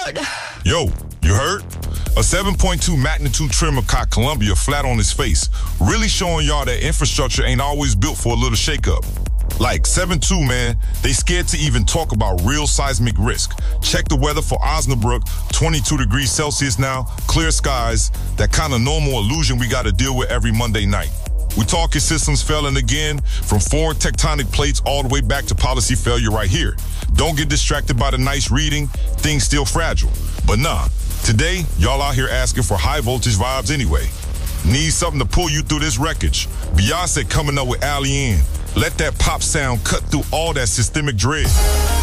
Lord. Yo, you heard? A 7.2 magnitude tremor caught Columbia flat on its face, really showing y'all that infrastructure ain't always built for a little shakeup. Like 7.2, man, they scared to even talk about real seismic risk. Check the weather for Osnabrück, 22 degrees Celsius now, clear skies, that kind of normal illusion we got to deal with every Monday night. We talking systems failing again, from foreign tectonic plates all the way back to policy failure right here. Don't get distracted by the nice reading, things still fragile. But nah, today, y'all out here asking for high voltage vibes anyway. Need something to pull you through this wreckage. Beyonce coming up with Alien. Let that pop sound cut through all that systemic dread.